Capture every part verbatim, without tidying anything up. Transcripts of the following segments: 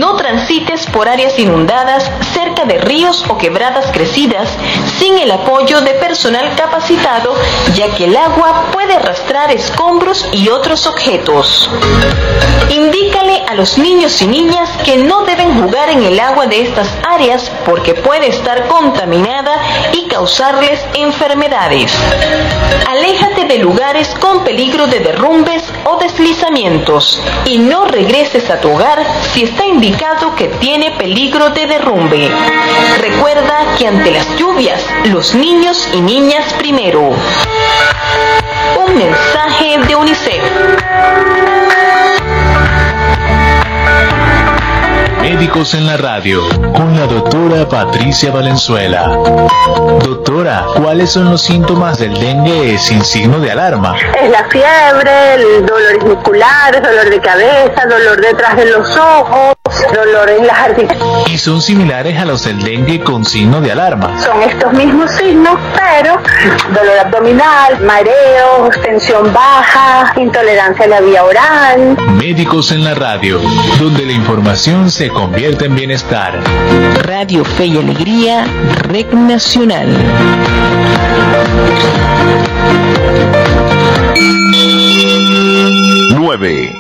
No transites por áreas inundadas, cerca de ríos o quebradas crecidas, sin el apoyo de personal capacitado, ya que el agua puede arrastrar escombros y otros objetos. Indícale a los niños y niñas que no deben jugar en el agua de estas áreas porque puede estar contaminada y causarles enfermedades. Aléjate de lugares con peligro de derrumbes o deslizamientos y no regreses a tu hogar si está indicado que tiene peligro de derrumbe. Recuerda que ante las lluvias, los niños y niñas primero. Un mensaje de UNICEF. Médicos en la radio, con la doctora Patricia Valenzuela. Doctora, ¿cuáles son los síntomas del dengue sin signo de alarma? Es la fiebre, el dolor muscular, dolor de cabeza, dolor detrás de los ojos, dolor en las articulaciones. ¿Y son similares a los del dengue con signo de alarma? Son estos mismos signos, pero dolor abdominal, mareos, tensión baja, intolerancia a la vía oral. Médicos en la radio, donde la información se convierte en bienestar. Radio Fe y Alegría, Red Nacional. nueve.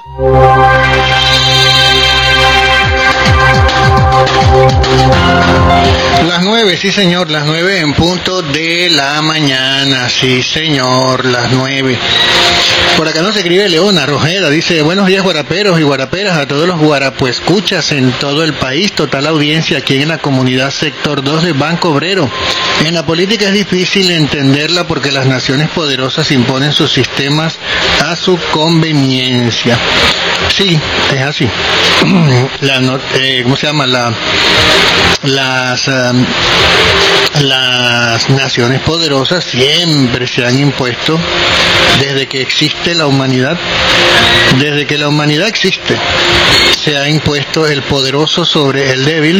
Las nueve, sí señor, las nueve en punto de la mañana, sí señor, las nueve. Por acá nos escribe Leona Rojeda, dice: buenos días guaraperos y guaraperas, a todos los guarapuescuchas en todo el país, total audiencia aquí en la comunidad sector dos de Banco Obrero. En la política es difícil entenderla porque las naciones poderosas imponen sus sistemas a su conveniencia. Sí, es así. La, eh, ¿Cómo se llama? La, las, um, las naciones poderosas siempre se han impuesto desde que existe la humanidad. Desde que la humanidad existe, se ha impuesto el poderoso sobre el débil.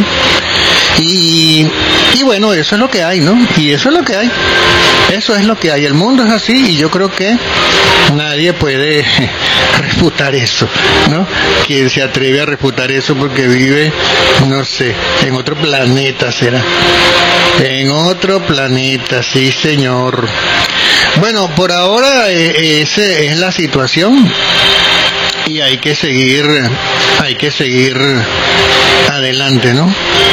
Y, y bueno, eso es lo que hay, ¿no? Y eso es lo que hay. Eso es lo que hay. El mundo es así y yo creo que nadie puede refutar eso, ¿no? Quien se atreve a refutar eso porque vive, no sé, en otro planeta será. En otro planeta, sí señor. Bueno, por ahora eh, esa es la situación y hay que seguir, hay que seguir adelante, ¿no?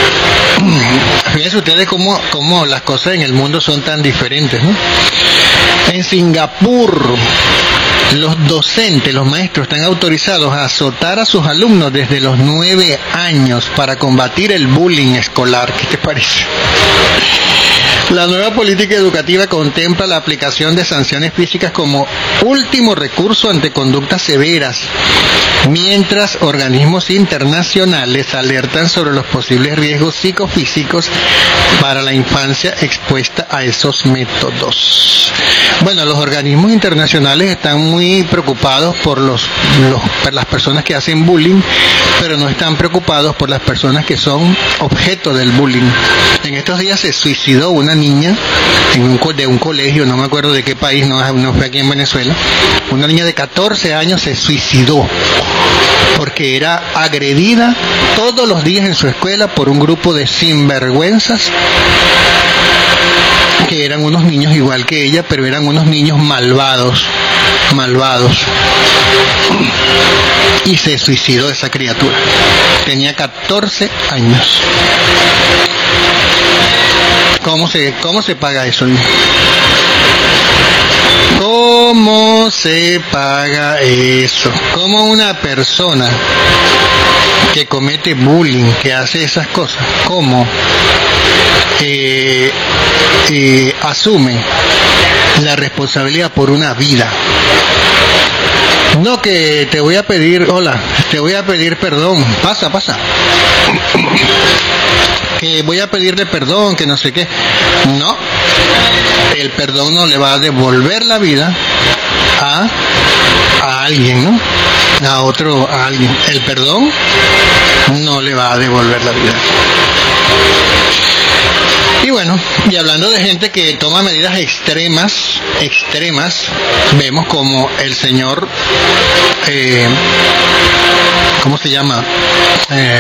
Fíjense ustedes cómo, cómo las cosas en el mundo son tan diferentes, ¿no? En Singapur, los docentes, los maestros están autorizados a azotar a sus alumnos desde los nueve años para combatir el bullying escolar. ¿Qué te parece? La nueva política educativa contempla la aplicación de sanciones físicas como último recurso ante conductas severas, mientras organismos internacionales alertan sobre los posibles riesgos psicofísicos para la infancia expuesta a esos métodos. Bueno, los organismos internacionales están muy preocupados por los, los por las personas que hacen bullying, pero no están preocupados por las personas que son objeto del bullying. En estos días se suicidó una niña en un, de un colegio, no me acuerdo de qué país, no, no fue aquí en Venezuela. Una niña de catorce años se suicidó porque era agredida todos los días en su escuela por un grupo de sinvergüenzas que eran unos niños igual que ella, pero eran unos niños malvados, malvados. Y se suicidó esa criatura. Tenía catorce años. ¿Cómo se, cómo se paga eso? ¿Cómo se paga eso? ¿Cómo una persona que comete bullying, que hace esas cosas, cómo eh, eh, asume la responsabilidad por una vida? No, que te voy a pedir, hola, te voy a pedir perdón, pasa, pasa. Que voy a pedirle perdón, que no sé qué. No, el perdón no le va a devolver la vida a, a alguien, ¿no? A otro, a alguien. El perdón no le va a devolver la vida. Y bueno, y hablando de gente que toma medidas extremas, extremas, vemos como el señor, eh, ¿cómo se llama? Eh,